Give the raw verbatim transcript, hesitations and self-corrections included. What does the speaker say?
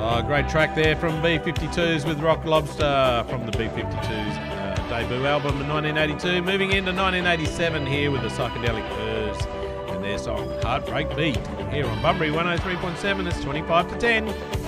Oh, great track there from B fifty-twos with Rock Lobster from the B fifty-twos uh, debut album in nineteen eighty-two. Moving into nineteen eighty-seven here with the Psychedelic Furs and their song Heartbreak Beat. Here on Bunbury one oh three point seven, it's twenty-five to ten.